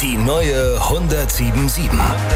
Die neue 107.7.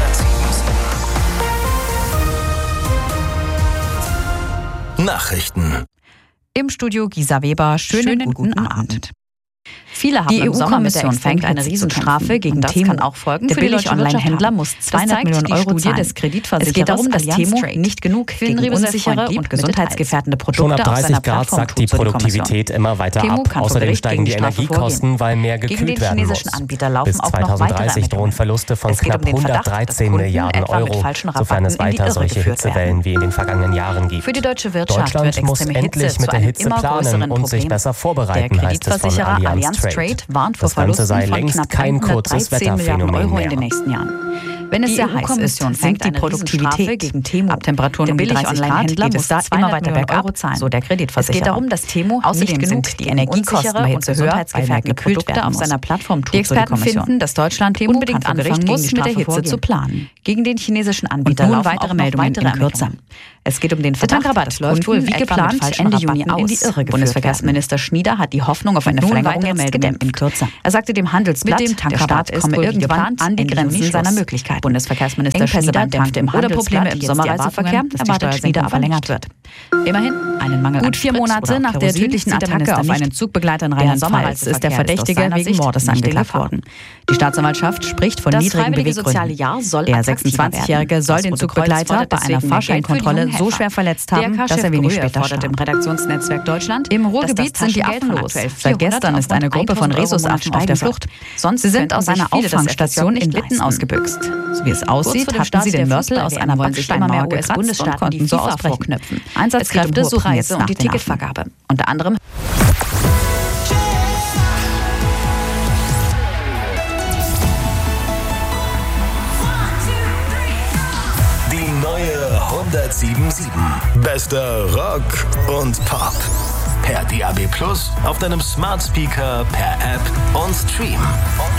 Nachrichten. Im Studio Gisa Weber, schönen guten Abend. Viele haben Die im Sommer mit der EU-Kommission verhängt eine Riesenstrafe gegen Temu. kann auch folgen Der für die deutsche Billig-Online-Händler muss Das 200 zeigt Millionen die Euro Studie zahlen. des Kreditversicherers Es geht darum, dass Allianz Temu Trade nicht genug vielen gegen sehr unsichere freundlich und mit gesundheitsgefährdende Schon Produkte ab auf 30 seiner Grad Plattform sackt die tut, so die Kommission. Produktivität immer weiter Temu ab. kann vor Außerdem Gericht steigen die gegen die Strafe Energiekosten, weil mehr Gegen gekühlt den werden chinesischen muss. Anbieter laufen Bis auch noch weitere 2030 drohen Ermittlungen. Verluste von Es geht knapp um den Verdacht, dass 113 Kunden Milliarden etwa mit Euro, falschen sofern es Rabatten in die weiter Irre solche geführt Hitzewellen wie in den vergangenen Jahren gibt. Für die deutsche Wirtschaft wird Deutschland muss extreme endlich Hitze mit zu der einem Hitze immer planen größeren und sich Problem. besser Der vorbereiten, heißt es von Kreditversicherer Allianz Trade. warnt vor Das Ganze Verlusten sei von längst knapp kein kurzes 113 Milliarden Wetterphänomen Euro in den mehr. nächsten Jahren. Wenn es Die sehr heiß ist, EU-Kommission sinkt die Produktivität gegen Temu. Ab Temperaturen um die 30 Grad geht es da immer weiter bergab, so der Kreditversicherer. Es geht darum, dass Temu Außerdem nicht genug sind die gegen Energiekosten unsichere bei und Hitze höher, weil mehr gesundheitsgefährdende gekühlt Produkte werden auf muss. seiner Plattform tut, Die Experten so die Kommission. finden, dass Deutschland unbedingt anfangen muss, mit der Hitze zu planen. Gegen den chinesischen Anbieter Und nun laufen weitere auch noch Meldungen weitere in Kürze. Ermittlungen. Es geht um den Der Verdacht, Tankrabatt dass läuft wohl Kunden wie etwa mit geplant falschen Ende Juni Rabatten in die aus. Irre geführt werden. Bundesverkehrsminister Schnieder hat die Hoffnung auf eine Nun Verlängerung weitere jetzt Meldungen gedämpft. in Kürze. Er sagte dem Handelsblatt, Mit dem der Tankrabatt Staat komme komme irgendwann irgendwann an die Ende Grenzen Juni seiner Schluss. Möglichkeiten. Bundesverkehrsminister Engpässe Schnieder beim Tank dämpft im oder Probleme im Handelsblatt jetzt Sommerreiseverkehr, die aber Steuersenkung verlängert wird. Immerhin, einen Mangel gut an 4 Sprit Monate oder nach der Kerosin tödlichen sieht der Attacke Minister auf nicht. einen Zugbegleiter in Der Rheinland-Pfalz ist der Sommerreiseverkehr Verdächtige ist aus seiner wegen Sicht Mordes nicht in angeklagt Gefahr. worden. Die Staatsanwaltschaft spricht von Das niedrigen freiwillige Beweggründen. soziale Jahr soll Der attraktiver 26-Jährige werden. soll Das den Rote Kreuz Zugbegleiter fordert bei einer deswegen mehr Fahrscheinkontrolle Geld für die so jungen schwer verletzt haben, dass er wenig später fordert im starb. Redaktionsnetzwerk Deutschland, Im dass Ruhrgebiet das sind die Taschengeld Affen von los. aktuell Seit 400 gestern ist eine auf Gruppe von 1000 Euro Rhesusaffen Monat auf der steigen Flucht. Sonst Sie sind könnten aus sich einer viele das Auffangstation FSJ in nicht Witten leisten. ausgebüxt. So wie es aussieht, vor dem hatten Start sie den der Mörtel aus Fußball-WM einer wollen sich immer Backsteinmauer mehr gekratzt und US-Bundesstaaten konnten die so FIFA ausbrechen. vorknöpfen. Einsatzkräfte Es geht um suchen hohe jetzt Preise nach und die den Affen. Ticketvergabe. Unter anderem Die neue 107.7. Bester Rock und Pop. Per DAB+, auf deinem Smart Speaker, per App und Stream.